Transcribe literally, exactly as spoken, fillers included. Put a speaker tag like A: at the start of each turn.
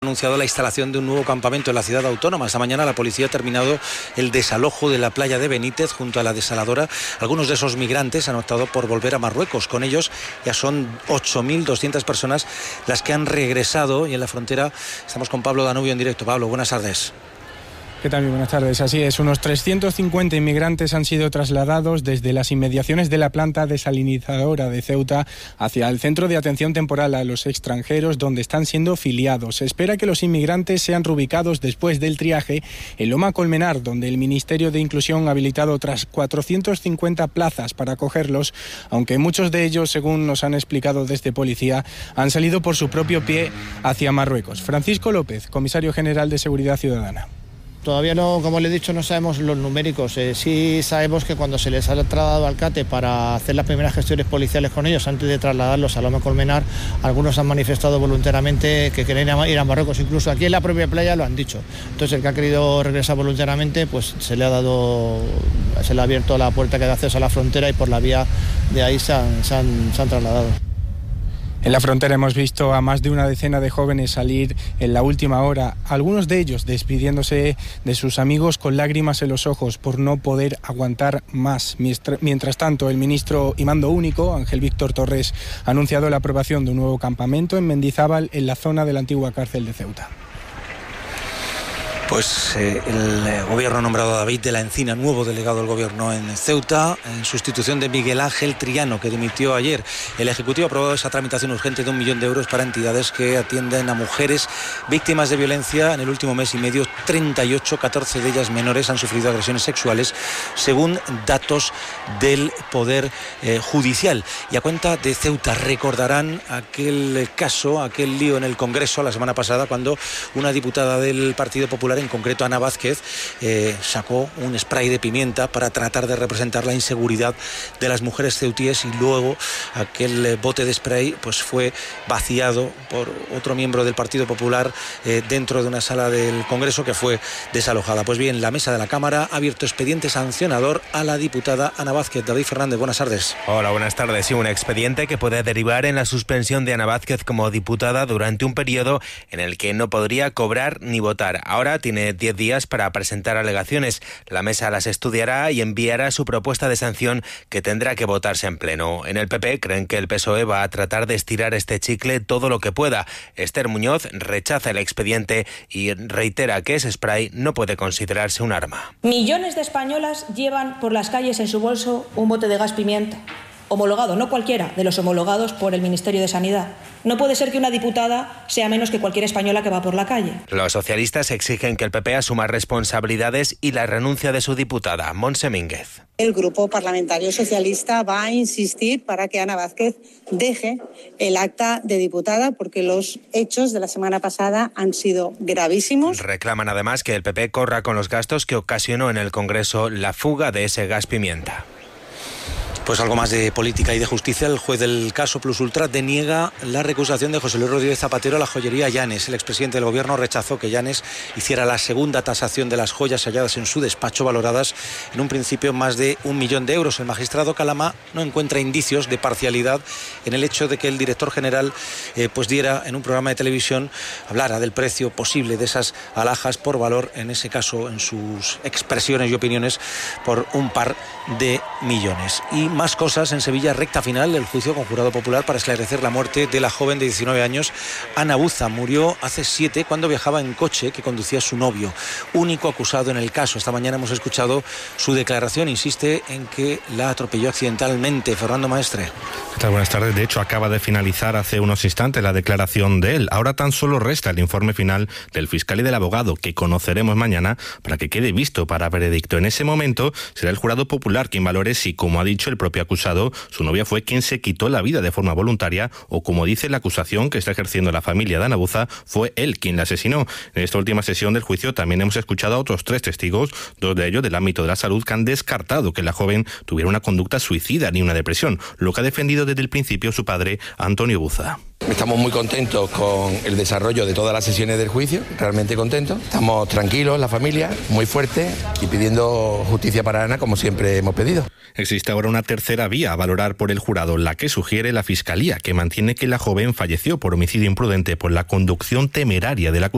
A: anunciado la instalación de un nuevo campamento en la ciudad autónoma. Esta mañana la policía ha terminado el desalojo de la playa de Benítez junto a la desaladora. Algunos de esos migrantes han optado por volver a Marruecos. Con ellos ya son ocho mil doscientas personas las que han regresado, y en la frontera estamos con Pablo Danubio en directo. Pablo, buenas tardes.
B: ¿Qué tal? Muy buenas tardes. Así es, unos trescientos cincuenta inmigrantes han sido trasladados desde las inmediaciones de la planta desalinizadora de Ceuta hacia el centro de atención temporal a los extranjeros, donde están siendo filiados. Se espera que los inmigrantes sean reubicados después del triaje en Loma Colmenar, donde el Ministerio de Inclusión ha habilitado otras cuatrocientas cincuenta plazas para acogerlos, aunque muchos de ellos, según nos han explicado desde policía, han salido por su propio pie hacia Marruecos. Francisco López, comisario general de Seguridad Ciudadana.
C: Todavía no, como le he dicho, no sabemos los numéricos. Eh, sí sabemos que cuando se les ha trasladado al CATE para hacer las primeras gestiones policiales con ellos, antes de trasladarlos a Loma Colmenar, algunos han manifestado voluntariamente que quieren ir a Marruecos. Incluso aquí en la propia playa lo han dicho. Entonces el que ha querido regresar voluntariamente, pues se le ha dado, se le ha abierto la puerta que da acceso a la frontera y por la vía de ahí se han, se han, se han trasladado.
B: En la frontera hemos visto a más de una decena de jóvenes salir en la última hora, algunos de ellos despidiéndose de sus amigos con lágrimas en los ojos por no poder aguantar más. Mientras tanto, el ministro y mando único, Ángel Víctor Torres, ha anunciado la aprobación de un nuevo campamento en Mendizábal, en la zona de la antigua cárcel de Ceuta.
A: Pues eh, el gobierno ha nombrado a David de la Encina nuevo delegado del gobierno en Ceuta, en sustitución de Miguel Ángel Triano, que dimitió ayer. El Ejecutivo ha aprobado esa tramitación urgente de un millón de euros para entidades que atienden a mujeres víctimas de violencia. En el último mes y medio, treinta y ocho, catorce de ellas menores han sufrido agresiones sexuales, según datos del Poder eh, Judicial. Y a cuenta de Ceuta, recordarán aquel caso, aquel lío en el Congreso la semana pasada, cuando una diputada del Partido Popular, en concreto Ana Vázquez, eh, sacó un spray de pimienta para tratar de representar la inseguridad de las mujeres ceutíes, y luego aquel eh, bote de spray pues fue vaciado por otro miembro del Partido Popular eh, dentro de una sala del Congreso que fue desalojada. Pues bien, la mesa de la Cámara ha abierto expediente sancionador a la diputada Ana Vázquez. David Fernández, buenas tardes.
D: Hola, buenas tardes. Sí, un expediente que puede derivar en la suspensión de Ana Vázquez como diputada durante un periodo en el que no podría cobrar ni votar. Ahora tiene diez días para presentar alegaciones. La mesa las estudiará y enviará su propuesta de sanción, que tendrá que votarse en pleno. En el P P creen que el P S O E va a tratar de estirar este chicle todo lo que pueda. Esther Muñoz rechaza el expediente y reitera que ese spray no puede considerarse un arma.
E: Millones de españolas llevan por las calles en su bolso un bote de gas pimienta, homologado, no cualquiera de los homologados por el Ministerio de Sanidad. No puede ser que una diputada sea menos que cualquier española que va por la calle.
D: Los socialistas exigen que el P P asuma responsabilidades y la renuncia de su diputada, Montse Mínguez.
F: El Grupo Parlamentario Socialista va a insistir para que Ana Vázquez deje el acta de diputada, porque los hechos de la semana pasada han sido gravísimos.
D: Reclaman además que el P P corra con los gastos que ocasionó en el Congreso la fuga de ese gas pimienta.
A: Pues algo más de política y de justicia. El juez del caso Plus Ultra deniega la recusación de José Luis Rodríguez Zapatero a la joyería Llanes. El expresidente del gobierno rechazó que Llanes hiciera la segunda tasación de las joyas halladas en su despacho, valoradas en un principio más de un millón de euros. El magistrado Calama no encuentra indicios de parcialidad en el hecho de que el director general eh, pues diera en un programa de televisión, hablara del precio posible de esas alhajas por valor, en ese caso, en sus expresiones y opiniones, por un par de millones. Y más cosas. En Sevilla, recta final del juicio con jurado popular para esclarecer la muerte de la joven de diecinueve años, Ana Buza. Murió hace siete cuando viajaba en coche que conducía su novio, único acusado en el caso. Esta mañana hemos escuchado su declaración. Insiste en que la atropelló accidentalmente. Fernando Maestre.
G: ¿Qué tal? Buenas tardes. De hecho, acaba de finalizar hace unos instantes la declaración de él. Ahora tan solo resta el informe final del fiscal y del abogado, que conoceremos mañana para que quede visto para veredicto. En ese momento será el jurado popular quien valore si, como ha dicho el propio acusado, su novia fue quien se quitó la vida de forma voluntaria, o, como dice la acusación que está ejerciendo la familia de Ana Buza, fue él quien la asesinó. En esta última sesión del juicio también hemos escuchado a otros tres testigos, dos de ellos del ámbito de la salud, que han descartado que la joven tuviera una conducta suicida ni una depresión, lo que ha defendido desde el principio su padre, Antonio Buza.
H: Estamos muy contentos con el desarrollo de todas las sesiones del juicio, realmente contentos. Estamos tranquilos, la familia, muy fuerte, y pidiendo justicia para Ana, como siempre hemos pedido.
G: Existe ahora una tercera vía a valorar por el jurado, la que sugiere la Fiscalía, que mantiene que la joven falleció por homicidio imprudente por la conducción temeraria de la